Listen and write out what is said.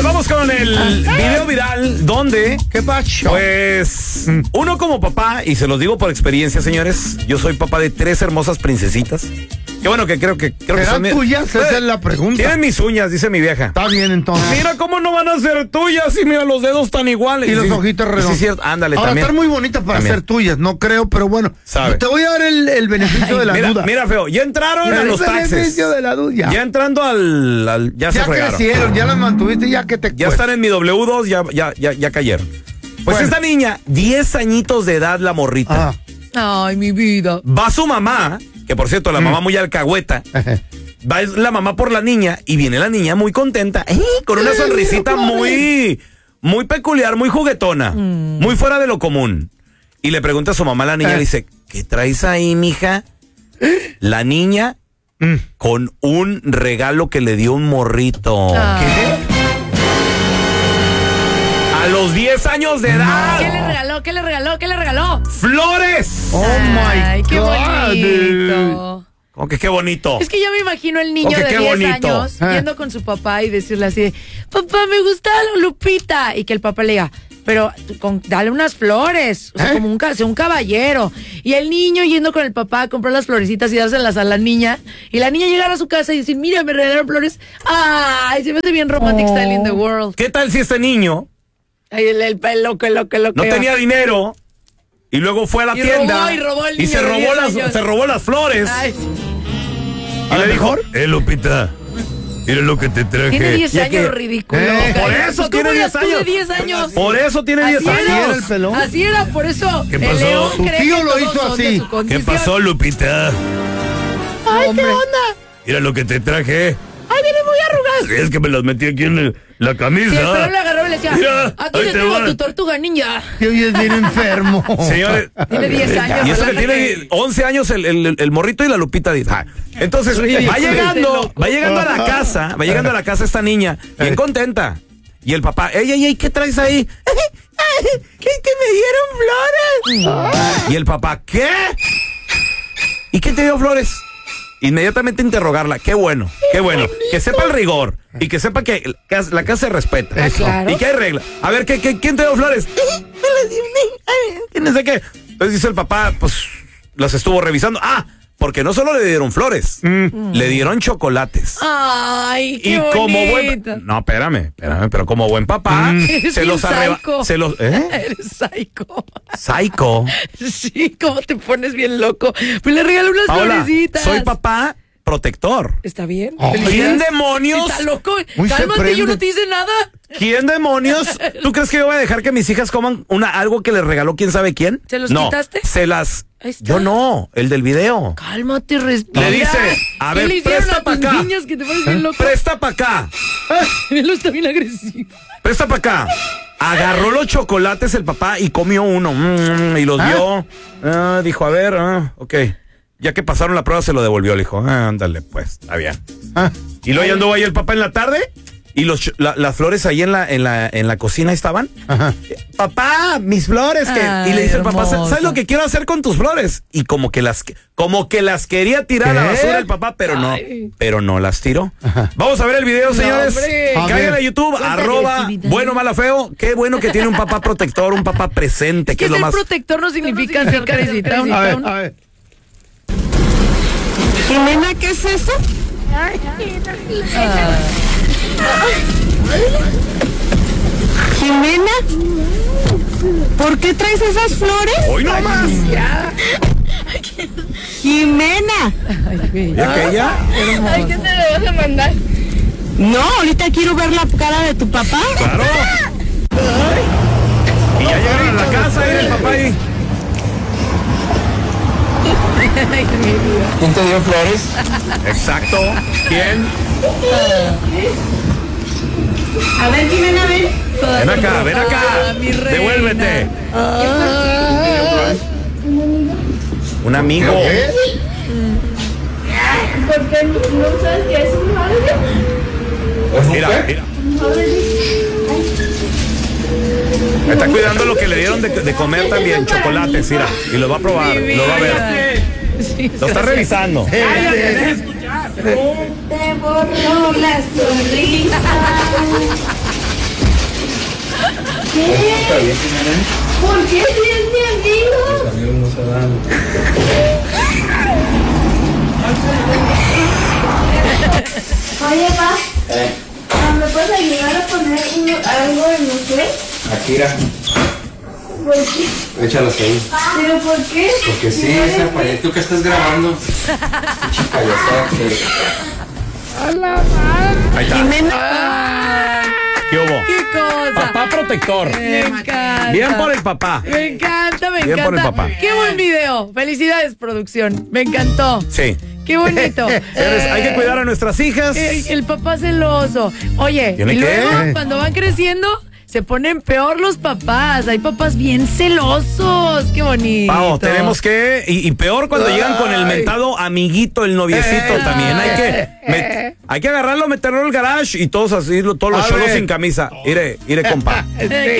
vamos con el video viral donde, ¿qué pasó? Pues, uno como papá, y se los digo por experiencia, señores, yo soy papá de 3 hermosas princesitas. Qué bueno que creo que ¿Serán tuyas? Esa es la pregunta. Tienen mis uñas, dice mi vieja. Está bien, entonces. Mira cómo no van a ser tuyas y mira los dedos tan iguales. Y los ojitos redondos. Sí, cierto. Ándale, ahora, también. están muy bonitas para ser tuyas, no creo, pero bueno. ¿Sabe? Te voy a dar el beneficio de la duda. Mira, feo, ya entraron a los taxes. El beneficio de la duda. Ya entrando al ya se fregaron. Crecieron, ya las mantuviste, ya que te Ya están en mi W2, ya cayeron. Pues esta niña, 10 añitos de edad la morrita. Ay, mi vida. Va su mamá, que por cierto, la mamá muy alcahueta. Va la mamá por la niña y viene la niña muy contenta, con una sonrisita muy peculiar, muy juguetona, muy fuera de lo común. Y le pregunta a su mamá a la niña, le dice, ¿qué traes ahí, mija? La niña con un regalo que le dio un morrito. ¿Qué? A los 10 años de edad. ¿Qué le regaló? ¡Flores! Oh, my qué God. bonito. ¿Cómo que qué bonito? Es que yo me imagino el niño de 10 años yendo con su papá y decirle así, papá, me gusta la Lupita. Y que el papá le diga, pero dale unas flores, o sea, como un caballero. Y el niño yendo con el papá a comprar las florecitas y dárselas a la niña. Y la niña llegar a su casa y decir, mira, me regalaron flores. Ay, se me hace bien romantic style in the world. ¿Qué tal si este niño lo que no tenía dinero y luego fue a la tienda y se robó las flores? Ay. Y le dijo, Lupita, mira lo que te traje. Tiene 10 años, ridículo. Por eso tiene 10 años. De 10 años. Por eso tiene 10 años. Así era, por eso. ¿Qué pasó? Tu tío lo hizo así. ¿Qué pasó, Lupita? Ay, ¿qué onda? Mira lo que te traje. Ay, viene muy arrugado. Es que me las metí aquí en la camisa. Sí, pero le agarró y le decía, mira, aquí te tengo tu tortuga ninja. Que hoy es bien enfermo. Señores, tiene 10 años. Y eso que tiene 11 años el morrito y la Lupita. Entonces, va llegando a la casa esta niña, bien contenta. Y el papá, ey, ¿qué traes ahí? Que me dieron flores. Y el papá, ¿qué? ¿Y quién te dio flores? Inmediatamente interrogarla, qué bueno, que sepa el rigor y que sepa que la casa se respeta. Claro. Y que hay regla. A ver, ¿quién te dio flores? No sé qué. Entonces dice el papá, pues las estuvo revisando. Porque no solo le dieron flores, le dieron chocolates. Ay, qué bonito. Como buen... No, espérame, pero como buen papá, se los arrebató. Eres psycho. ¿Psycho? Sí, cómo te pones bien loco. Pues le regaló unas florecitas. Soy papá protector. ¿Está bien? ¿Quién demonios? ¿Está loco? Cálmate, yo no te hice nada. ¿Quién demonios? ¿Tú crees que yo voy a dejar que mis hijas coman algo que les regaló quién sabe quién? ¿Se los quitaste? Yo no, el del video. Cálmate, respira. Le dice, a ver, presta para acá. Niñas que te pones bien loco? Presta para acá. Él está bien agresivo. Presta para acá. Agarró los chocolates el papá y comió uno. Y los dio. Dijo, a ver, ok. Ya que pasaron la prueba se lo devolvió. Le dijo, ándale pues, está bien. Y luego ya anduvo ahí el papá en la tarde. Y las flores ahí en la cocina estaban. Papá, mis flores. Y le dice el papá, ¿sabes lo que quiero hacer con tus flores? Y como que las quería tirar a la basura el papá, pero no las tiró. Vamos a ver el video, señores. Caigan a YouTube, @bueno-mala-feo. Qué bueno que tiene un papá protector, un papá presente. Que ser protector no significa ser carecita. A ver. Jimena, ¿qué es eso? Jimena, ¿por qué traes esas flores? ¡Hoy no más! Jimena. Ay, ¿qué te le vas a mandar? No, ahorita quiero ver la cara de tu papá. ¡Claro! Y ya llegaron a la casa, el papá ahí. ¿Quién te dio flores? Exacto. ¿Quién? A ver, Jimena, ven. Ven acá. Devuélvete. Un amigo. ¿Por qué no sabes qué es un holiday? Mira. Me está cuidando lo que le dieron de comer también, chocolates, mira. Y lo va a probar, lo va a ver. Sí, lo está revisando. Te borró la sonrisa. qué? ¿Por qué si es mi amigo? Los amigos no se dan. Oye, pa, ¿me puedes ayudar a poner algo en mi fe? Akira, ¿Por qué? échalas ahí. ¿Pero por qué? Porque sí, esa pared. ¿Tú qué estás grabando? Chica, ya está. Ahí está. ¿Qué hubo? ¡Qué cosa! Papá protector. Me encanta. Bien por el papá. Me encanta, me Bien encanta. por el papá. Qué buen video. Felicidades, producción. Me encantó. Sí. Qué bonito. Hay que cuidar a nuestras hijas. El papá celoso. Oye, ¿Tiene y qué? luego cuando van creciendo, se ponen peor los papás. Hay papás bien celosos. Qué bonito. Vamos, tenemos que. Y peor cuando llegan con el mentado amiguito, el noviecito también. Hay que agarrarlo, meterlo al garage y todos así, todos los A cholos ver. sin camisa. Iré, compa.